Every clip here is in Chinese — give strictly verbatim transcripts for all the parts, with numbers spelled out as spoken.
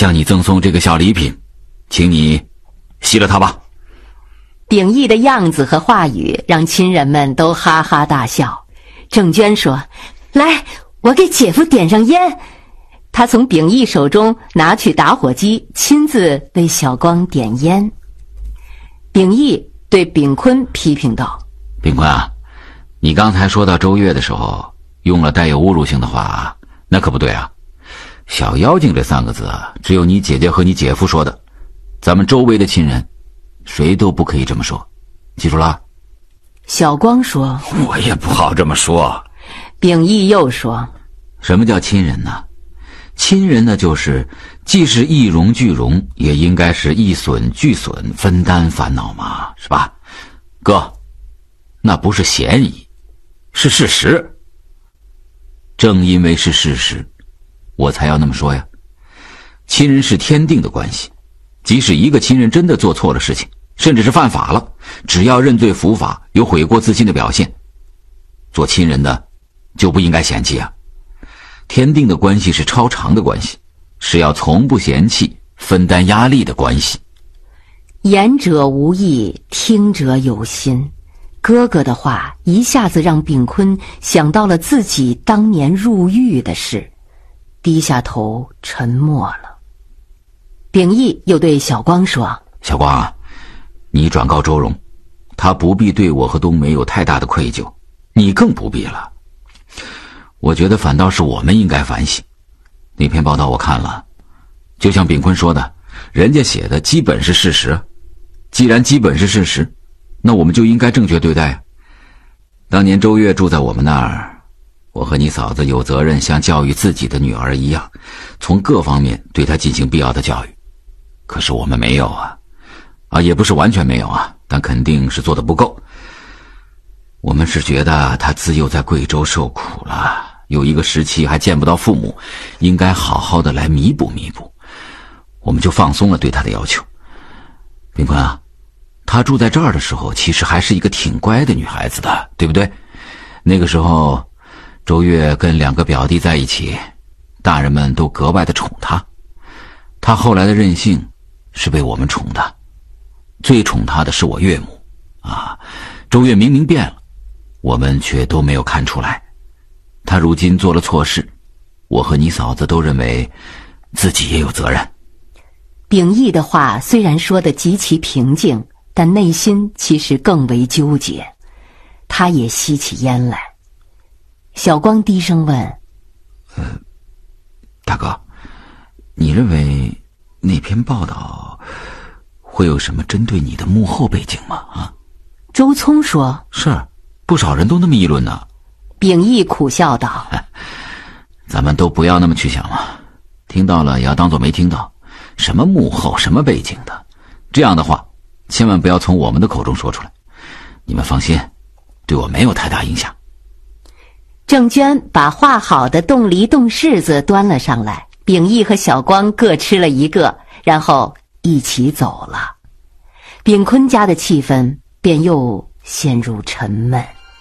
向你赠送这个小礼品，请你吸了它吧。 秉义的样子和话语让亲人们都哈哈大笑。郑娟说：来，我给姐夫点上烟。她从秉义手中拿取打火机，亲自为小光点烟。秉义对秉坤批评道： 秉坤啊，你刚才说到周月的时候用了带有侮辱性的话，那可不对啊。小妖精这三个字啊，只有你姐姐和你姐夫说的，咱们周围的亲人谁都不可以这么说，记住了？ 小光说： 我也不好这么说。 秉义又说： 什么叫亲人呢？亲人呢，就是既是一荣俱荣，也应该是一损俱损，分担烦恼嘛，是吧？哥，那不是嫌疑，是事实。正因为是事实，我才要那么说呀。亲人是天定的关系，即使一个亲人真的做错了事情，甚至是犯法了，只要认罪伏法，有悔过自新的表现，做亲人的就不应该嫌弃啊。天定的关系是超长的关系，是要从不嫌弃、分担压力的关系。 言者无意，听者有心。哥哥的话一下子让秉坤想到了自己当年入狱的事，低下头沉默了。秉义又对小光说： 小光啊，你转告周荣，他不必对我和冬梅有太大的愧疚，你更不必了。我觉得反倒是我们应该反省。那篇报道我看了，就像秉坤说的，人家写的基本是事实，既然基本是事实，那我们就应该正确对待。当年周月住在我们那儿，我和你嫂子有责任像教育自己的女儿一样，从各方面对她进行必要的教育。可是我们没有啊，啊，也不是完全没有啊，但肯定是做得不够。我们是觉得她自幼在贵州受苦了，有一个时期还见不到父母，应该好好的来弥补弥补，我们就放松了对她的要求。秉坤啊，她住在这儿的时候其实还是一个挺乖的女孩子的，对不对？那个时候周月跟两个表弟在一起，大人们都格外的宠她，她后来的任性是被我们宠的，最宠她的是我岳母啊。周月明明变了，我们却都没有看出来。她如今做了错事，我和你嫂子都认为自己也有责任。 秉义的话虽然说得极其平静，但内心其实更为纠结。他也吸起烟来。小光低声问： 呃，大哥，你认为那篇报道会有什么针对你的幕后背景吗？啊？ 周聪说： 是，不少人都那么议论呢。 秉义苦笑道： 咱们都不要那么去想了，听到了也要当作没听到，什么幕后什么背景的，这样的话千万不要从我们的口中说出来。你们放心，对我没有太大影响。 郑娟把画好的冻梨冻柿子端了上来，秉义和小光各吃了一个，然后一起走了。秉坤家的气氛便又陷入沉闷。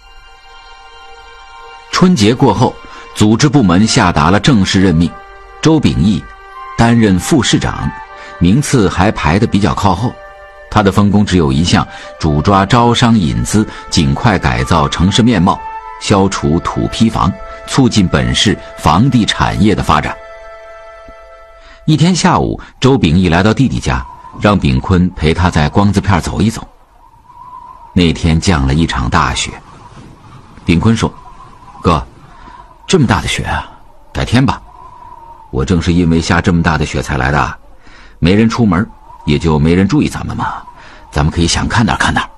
春节过后，组织部门下达了正式任命，周秉义担任副市长，名次还排得比较靠后。他的分工只有一项，主抓招商引资，尽快改造城市面貌，消除土坯房，促进本市房地产业的发展。一天下午，周秉义来到弟弟家，让秉坤陪他在光字片走一走。那天降了一场大雪，秉坤说：哥，这么大的雪啊，改天吧。我正是因为下这么大的雪才来的，没人出门，也就没人注意咱们嘛，咱们可以想看哪看哪。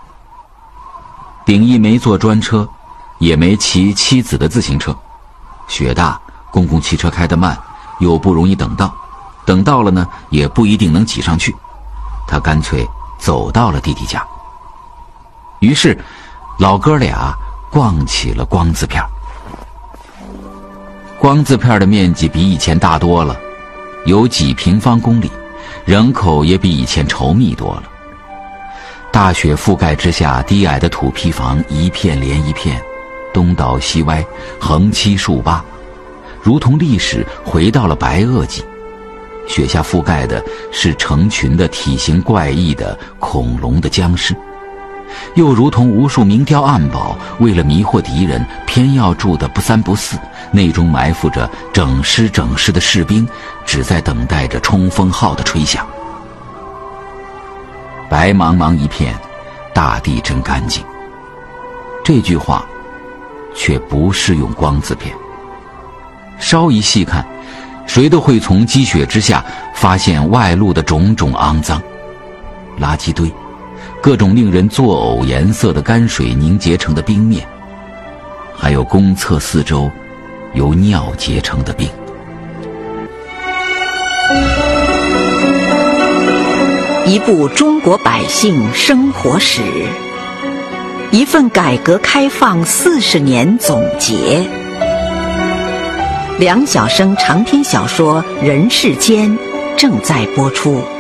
秉义没坐专车，也没骑妻子的自行车，雪大，公共汽车开得慢，又不容易等到，等到了呢，也不一定能挤上去，他干脆走到了弟弟家。于是老哥俩逛起了光字片。光字片的面积比以前大多了，有几平方公里，人口也比以前稠密多了。大雪覆盖之下，低矮的土坯房一片连一片，东倒西歪，横七竖八，如同历史回到了白垩纪。 雪下覆盖的是成群的体型怪异的恐龙的僵尸，又如同无数明碉暗堡，为了迷惑敌人，偏要住得不三不四，内中埋伏着整师整师的士兵，只在等待着冲锋号的吹响。白茫茫一片，大地真干净。这句话却不适用光字片。稍一细看，谁都会从积雪之下发现外露的种种肮脏，垃圾堆，各种令人作呕颜色的泔水凝结成的冰面，还有公厕四周由尿结成的冰。 一部中国百姓生活史，一份改革开放四十年总结。梁晓声长篇小说《人世间》正在播出。